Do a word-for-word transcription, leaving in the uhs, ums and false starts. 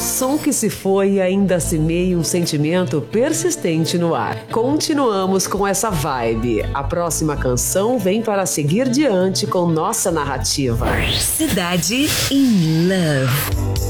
som que se foi e ainda semeia um sentimento persistente no ar. Continuamos com essa vibe. A próxima canção vem para seguir diante com nossa narrativa. Cidade in Love.